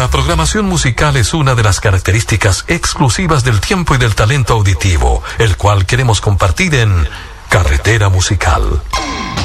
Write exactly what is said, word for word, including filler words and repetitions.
La programación musical es una de las características exclusivas del tiempo y del talento auditivo, el cual queremos compartir en Carretera Musical.